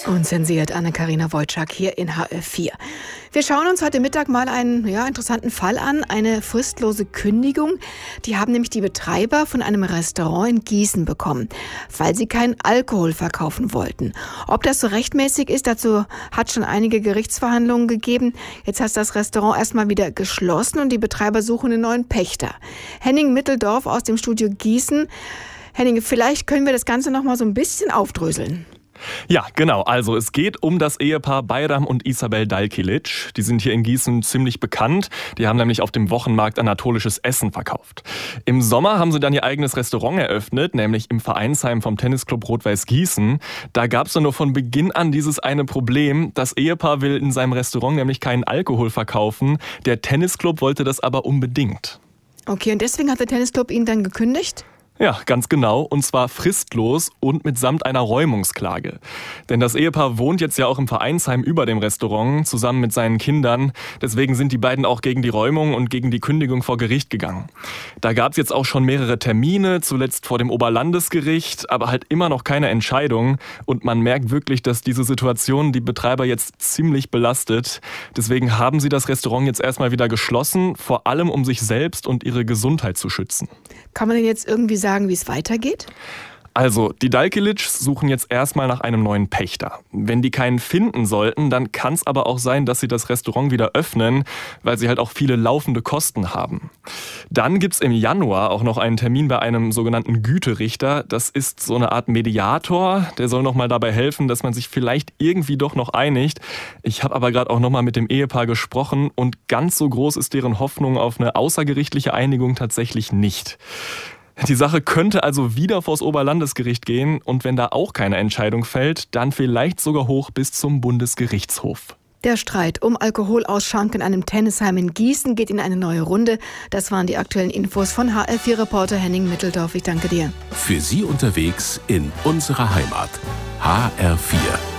Unzensiert, Anne-Carina Wojcik hier in HR4. Wir schauen uns heute Mittag mal einen interessanten Fall an, eine fristlose Kündigung. Die haben nämlich die Betreiber von einem Restaurant in Gießen bekommen, weil sie keinen Alkohol verkaufen wollten. Ob das so rechtmäßig ist, dazu hat schon einige Gerichtsverhandlungen gegeben. Jetzt hat das Restaurant erstmal wieder geschlossen und die Betreiber suchen einen neuen Pächter. Henning Mitteldorf aus dem Studio Gießen. Henning, vielleicht können wir das Ganze noch mal so ein bisschen aufdröseln. Ja, genau. Also es geht um das Ehepaar Bayram und Isabel Dalkilic. Die sind hier in Gießen ziemlich bekannt. Die haben nämlich auf dem Wochenmarkt anatolisches Essen verkauft. Im Sommer haben sie dann ihr eigenes Restaurant eröffnet, nämlich im Vereinsheim vom Tennisclub Rot-Weiß Gießen. Da gab es dann nur von Beginn an dieses eine Problem. Das Ehepaar will in seinem Restaurant nämlich keinen Alkohol verkaufen. Der Tennisclub wollte das aber unbedingt. Okay, und deswegen hat der Tennisclub ihn dann gekündigt? Ja, ganz genau. Und zwar fristlos und mitsamt einer Räumungsklage. Denn das Ehepaar wohnt jetzt ja auch im Vereinsheim über dem Restaurant, zusammen mit seinen Kindern. Deswegen sind die beiden auch gegen die Räumung und gegen die Kündigung vor Gericht gegangen. Da gab es jetzt auch schon mehrere Termine, zuletzt vor dem Oberlandesgericht, aber halt immer noch keine Entscheidung. Und man merkt wirklich, dass diese Situation die Betreiber jetzt ziemlich belastet. Deswegen haben sie das Restaurant jetzt erstmal wieder geschlossen, vor allem um sich selbst und ihre Gesundheit zu schützen. Kann man denn jetzt irgendwie sagen, wie es weitergeht? Also, die Dalkilics suchen jetzt erstmal nach einem neuen Pächter. Wenn die keinen finden sollten, dann kann es aber auch sein, dass sie das Restaurant wieder öffnen, weil sie halt auch viele laufende Kosten haben. Dann gibt's im Januar auch noch einen Termin bei einem sogenannten Güterichter. Das ist so eine Art Mediator, der soll nochmal dabei helfen, dass man sich vielleicht irgendwie doch noch einigt. Ich habe aber gerade auch nochmal mit dem Ehepaar gesprochen und ganz so groß ist deren Hoffnung auf eine außergerichtliche Einigung tatsächlich nicht. Die Sache könnte also wieder vors Oberlandesgericht gehen und wenn da auch keine Entscheidung fällt, dann vielleicht sogar hoch bis zum Bundesgerichtshof. Der Streit um Alkoholausschank in einem Tennisheim in Gießen geht in eine neue Runde. Das waren die aktuellen Infos von HR4-Reporter Henning Mitteldorf. Ich danke dir. Für Sie unterwegs in unserer Heimat. HR4.